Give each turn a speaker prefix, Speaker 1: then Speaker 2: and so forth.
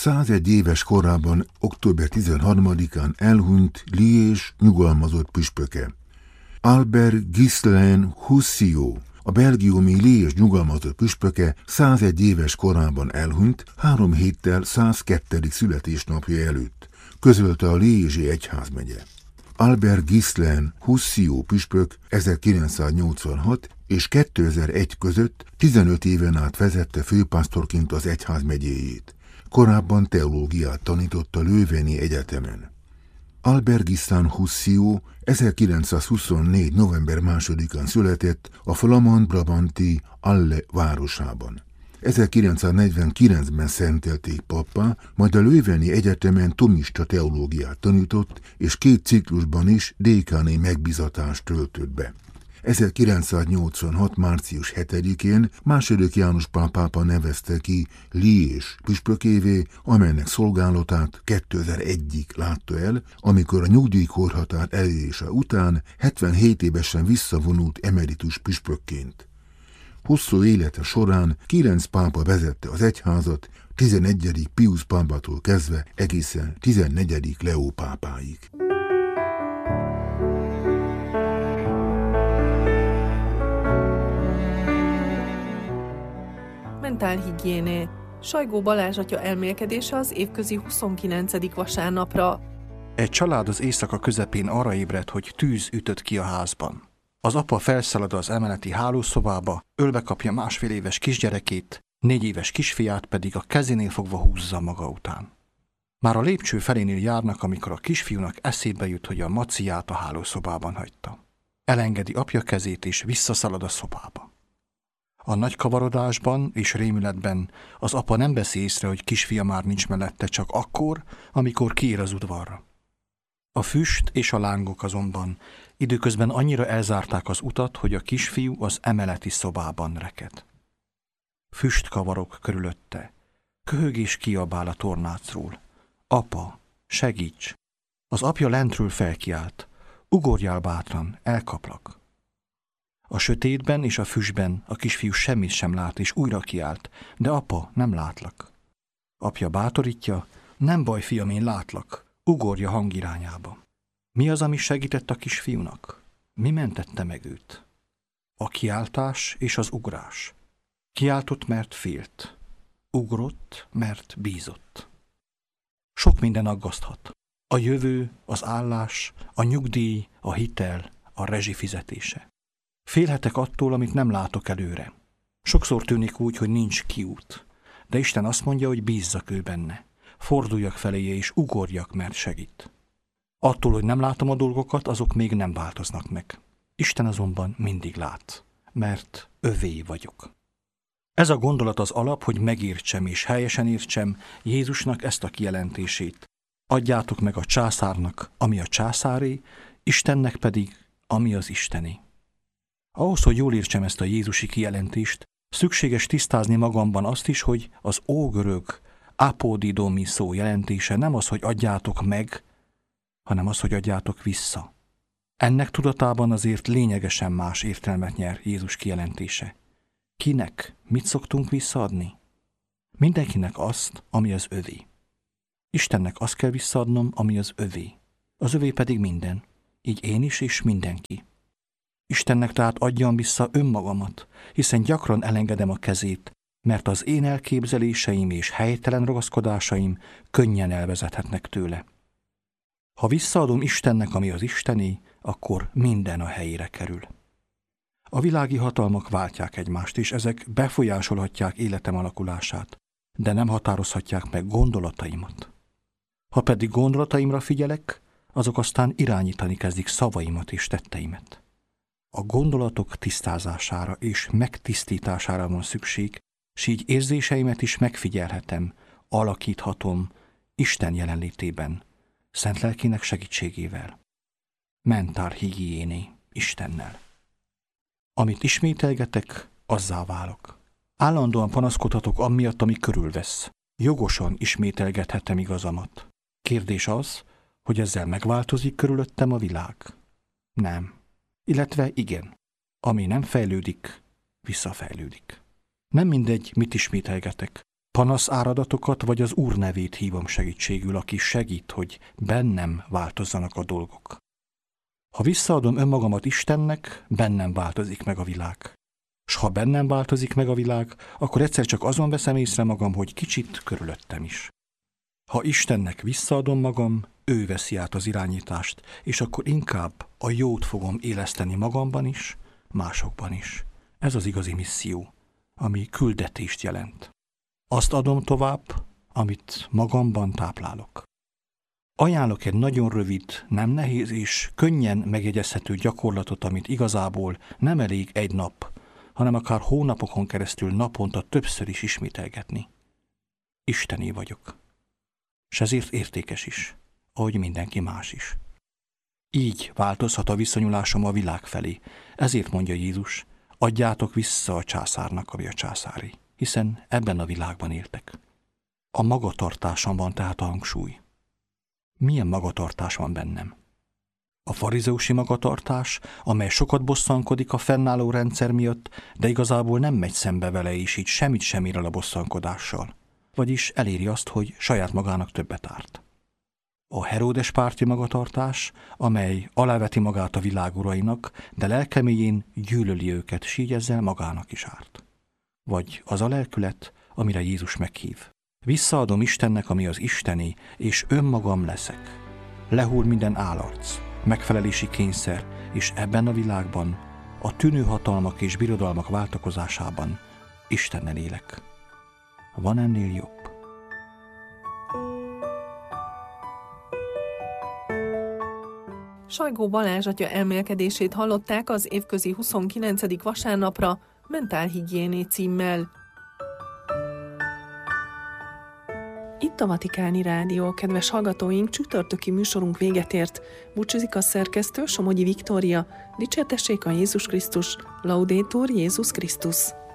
Speaker 1: 101 éves korában, október 13-án elhunyt Liés nyugalmazott püspöke. Albert Ghislain Houssillot, a belgiumi Liés nyugalmazott püspöke 101 éves korában elhunyt 3 héttel 102. születésnapja előtt, közölte a Liési egyházmegye. Albert Ghislain Houssillot püspök 1986 és 2001 között 15 éven át vezette főpásztorként az egyházmegyéjét. Korábban teológiát tanított a Leuveni Egyetemen. Albert Ghislain Houssillot 1924. november 2-án született a flamand-brabanti Halle városában. 1949-ben szentelték pappá, majd a Leuveni Egyetemen tomista teológiát tanított, és 2 ciklusban is dékáni megbízatást töltött be. 1986. március 7-én II. János Pál pápa nevezte ki Liés püspökévé, amelynek szolgálatát 2001-ig látta el, amikor a nyugdíjkorhatár elérése után 77 évesen visszavonult emeritus püspökként. Hosszú élete során 9 pápa vezette az egyházat, 11. Pius pápától kezdve egészen 14. Leó pápáig.
Speaker 2: Mentálhigiéné. Sajgó Balázs atya elmélkedése az évközi 29. vasárnapra.
Speaker 3: Egy család az éjszaka közepén arra ébredt, hogy tűz ütött ki a házban. Az apa felszalad az emeleti hálószobába, ölbe kapja 1,5 éves kisgyerekét, 4 éves kisfiát pedig a kezénél fogva húzza maga után. Már a lépcső felénél járnak, amikor a kisfiúnak eszébe jut, hogy a maciát a hálószobában hagyta. Elengedi apja kezét és visszaszalad a szobába. A nagy kavarodásban és rémületben az apa nem veszi észre, hogy kisfia már nincs mellette, csak akkor, amikor kiír az udvarra. A füst és a lángok azonban időközben annyira elzárták az utat, hogy a kisfiú az emeleti szobában reked. Füst kavarok körülötte, köhögés kiabál a tornácról. Apa, segíts! Az apja lentről felkiált. Ugorjál bátran, elkaplak. A sötétben és a füstben a kisfiú semmit sem lát, és újra kiált. De apa, nem látlak. Apja bátorítja, nem baj, fiam, én látlak. Ugorja hangirányába. Mi az, ami segített a kisfiúnak? Mi mentette meg őt? A kiáltás és az ugrás. Kiáltott, mert félt. Ugrott, mert bízott. Sok minden aggaszthat. A jövő, az állás, a nyugdíj, a hitel, a rezsi fizetése. Félhetek attól, amit nem látok előre. Sokszor tűnik úgy, hogy nincs kiút, de Isten azt mondja, hogy bízzak ő benne. Forduljak feléje és ugorjak, mert segít. Attól, hogy nem látom a dolgokat, azok még nem változnak meg. Isten azonban mindig lát, mert övé vagyok. Ez a gondolat az alap, hogy megértsem és helyesen értsem Jézusnak ezt a kijelentését. Adjátok meg a császárnak, ami a császáré, Istennek pedig, ami az Istené. Ahhoz, hogy jól értsem ezt a jézusi kijelentést, szükséges tisztázni magamban azt is, hogy az ógörög apodidomi szó jelentése nem az, hogy adjátok meg, hanem az, hogy adjátok vissza. Ennek tudatában azért lényegesen más értelmet nyer Jézus kijelentése. Kinek mit szoktunk visszaadni? Mindenkinek azt, ami az övé. Istennek azt kell visszaadnom, ami az övé. Az övé pedig minden, így én is és mindenki. Istennek tehát adjam vissza önmagamat, hiszen gyakran elengedem a kezét, mert az én elképzeléseim és helytelen ragaszkodásaim könnyen elvezethetnek tőle. Ha visszaadom Istennek, ami az Istené, akkor minden a helyére kerül. A világi hatalmak váltják egymást, és ezek befolyásolhatják életem alakulását, de nem határozhatják meg gondolataimat. Ha pedig gondolataimra figyelek, azok aztán irányítani kezdik szavaimat és tetteimet. A gondolatok tisztázására és megtisztítására van szükség, s így érzéseimet is megfigyelhetem, alakíthatom Isten jelenlétében, Szent Lelkének segítségével. Mentálhigiéné, Istennel. Amit ismételgetek, azzá válok. Állandóan panaszkodhatok amiatt, ami körülvesz. Jogosan ismételgethetem igazamat. Kérdés az, hogy ezzel megváltozik körülöttem a világ? Nem. Illetve igen. Ami nem fejlődik, visszafejlődik. Nem mindegy, mit ismételgetek. Panaszáradatokat vagy az Úr nevét hívom segítségül, aki segít, hogy bennem változzanak a dolgok. Ha visszaadom önmagamat Istennek, bennem változik meg a világ. S ha bennem változik meg a világ, akkor egyszer csak azon veszem észre magam, hogy kicsit körülöttem is. Ha Istennek visszaadom magam, ő veszi át az irányítást, és akkor inkább a jót fogom éleszteni magamban is, másokban is. Ez az igazi misszió, ami küldetést jelent. Azt adom tovább, amit magamban táplálok. Ajánlok egy nagyon rövid, nem nehéz és könnyen megjegyezhető gyakorlatot, amit igazából nem elég egy nap, hanem akár hónapokon keresztül naponta többször is ismételgetni. Istené vagyok. S ezért értékes is, ahogy mindenki más is. Így változhat a viszonyulásom a világ felé. Ezért mondja Jézus, adjátok vissza a császárnak, ami a császári, hiszen ebben a világban éltek. A magatartásomban tehát a hangsúly. Milyen magatartás van bennem? A farizeusi magatartás, amely sokat bosszankodik a fennálló rendszer miatt, de igazából nem megy szembe vele, és így semmit sem ér el a bosszankodással. Vagyis eléri azt, hogy saját magának többet árt. A Heródes párti magatartás, amely aláveti magát a világ urainak, de lelkeméjén gyűlöli őket, s így ezzel magának is árt. Vagy az a lelkület, amire Jézus meghív. Visszaadom Istennek, ami az Istené, és önmagam leszek. Lehull minden állarc, megfelelési kényszer, és ebben a világban, a tűnő hatalmak és birodalmak váltakozásában Istennel élek. Van ennél jobb?
Speaker 2: Sajgó Balázs atya elmélkedését hallották az évközi 29. vasárnapra Mentálhigiéné címmel. Itt a Vatikáni Rádió, kedves hallgatóink, csütörtöki műsorunk véget ért. Búcsúzik a szerkesztő, Somogyi Viktória. Dicsértessék a Jézus Krisztus, Laudetur Jézus Krisztus.